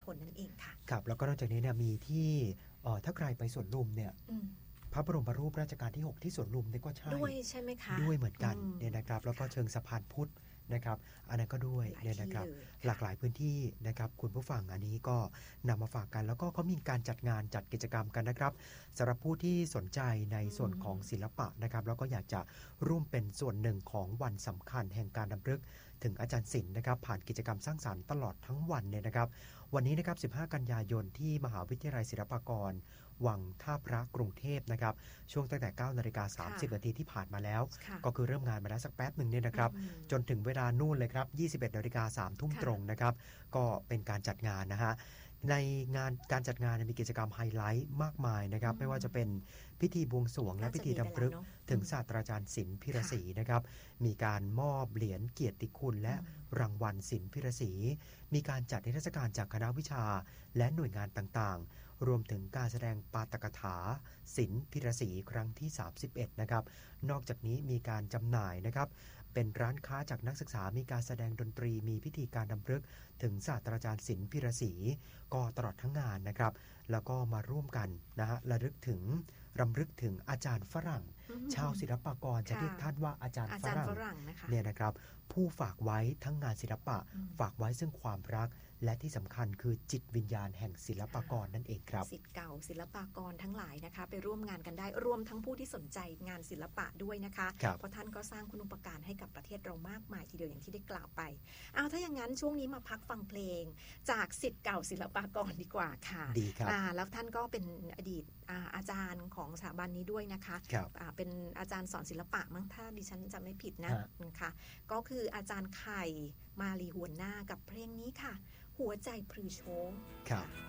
ลนั่นเองค่ะครับแล้วก็นอกจากนี้เนี่ยมีที่ถ้าใครไปสวนลุมเนี่ยพระบรมรูปรัชกาลที่6ที่สวนลุมนี่ก็ใช่ด้วยใช่ไหมคะด้วยเหมือนกันเนี่ยนะครับแล้วก็เชิงสะพานพุทธนะครับอันนั้นก็ด้วยเนี่ยนะครับหลากหลายพื้นที่นะครับคุณผู้ฟังอันนี้ก็นำมาฝากกันแล้วก็เขามีการจัดงานจัดกิจกรรมกันนะครับสำหรับผู้ที่สนใจในส่วนของศิลปะนะครับแล้วก็อยากจะร่วมเป็นส่วนหนึ่งของวันสำคัญแห่งการรำลึกถึงอาจารย์ศิลป์นะครับผ่านกิจกรรมสร้างสรรค์ตลอดทั้งวันเนี่ยนะครับวันนี้นะครับ15กันยายนที่มหาวิทยาลัยศิลปากรวังท่าพระกรุงเทพนะครับช่วงตั้งแต่ 9:30 น.ที่ผ่านมาแล้วก็คือเริ่มงานมาแล้วสักแป๊บหนึ่งเนี่ยนะครับจนถึงเวลานู่นเลยครับ 21:03 ทุ่มตรงนะครับก็เป็นการจัดงานนะฮะในงานการจัดงานมีกิจกรรมไฮไลท์มากมายนะครับไม่ว่าจะเป็นพิธีบวงสรวงและพิธีรำลึกถึงศาสตราจารย์ศิลป์พิระศรีนะครับมีการมอบเหรียญเกียรติคุณและรางวัลศิลป์พิระศรีมีการจัดนิทรรศการจากคณะวิชาและหน่วยงานต่างๆรวมถึงการแสดงปาฐกถาศิลป์พิระศรีครั้งที่31นะครับนอกจากนี้มีการจำหน่ายนะครับเป็นร้านค้าจากนักศึกษามีการแสดงดนตรีมีพิธีการรำลึกถึงศาสตราจารย์ศิลป์พิระศรีก็ตลอดทั้งงานนะครับแล้วก็มาร่วมกันนะฮะรำลึกถึงอาจารย์ฝรั่งชาวศิลปากรจะเรียกท่านว่าอาจารย์ฝรั่งเนี่ยนะครับผู้ฝากไว้ทั้งงานศิลปะฝากไว้ซึ่งความรักและที่สำคัญคือจิตวิญญาณแห่งศิลปากรนั่นเองครับศิษย์เก่าศิลปากรทั้งหลายนะคะไปร่วมงานกันได้รวมทั้งผู้ที่สนใจงานศิลปะด้วยนะคะเพราะท่านก็สร้างคุณูปการให้กับประเทศเรามากมายทีเดียวอย่างที่ได้กล่าวไปเอาถ้าอย่างนั้นช่วงนี้มาพักฟังเพลงจากศิษย์เก่าศิลปากรดีกว่าค่ะดีครับแล้วท่านก็เป็นอดีตอาจารย์ของสถาบันนี้ด้วยนะคะเป็นอาจารย์สอนศิลปะมั้งถ้าดิฉันจำไม่ผิดนะคะก็คืออาจารย์ไข่มาลีหวนหน้ากับเพลงนี้ค่ะหัวใจพลือโชงครับ